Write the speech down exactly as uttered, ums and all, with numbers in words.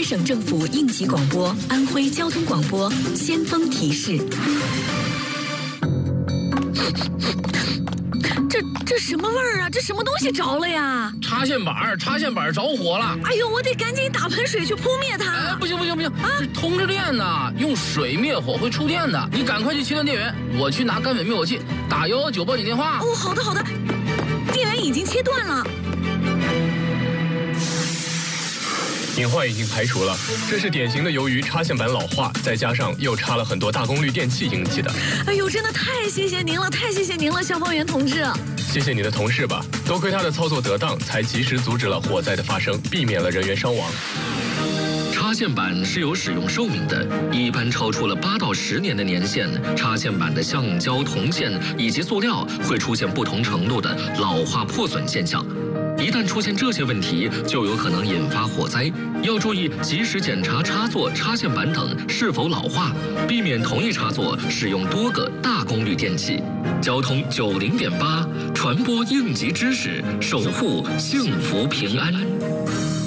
徽省政府应急广播、安徽交通广播先锋提示。这这什么味儿啊？这什么东西着了呀？ 插线板，插线板着火了！ 哎呦，我得赶紧打盆水去扑灭它！ 哎，不行不行不行啊！这通着电呢，用水灭火会触电的。你赶快去切断电源，我去拿干粉灭火器，打幺幺九报警电话。 哦，好的好的，电源已经切断了。 隐患已经排除了，这是典型的由于插线板老化，再加上又插了很多大功率电器引起的。 哎呦，真的太谢谢您了，太谢谢您了，消防员同志。 谢谢你的同事吧，多亏他的操作得当，才及时阻止了火灾的发生，避免了人员伤亡。 插线板是有使用寿命的，一般超出了八到十年的年限，插线板的橡胶、铜线以及塑料会出现不同程度的老化破损现象。一旦出现这些问题，就有可能引发火灾。要注意及时检查插座、插线板等是否老化，避免同一插座使用多个大功率电器。交通九零点八，传播应急知识，守护幸福平安。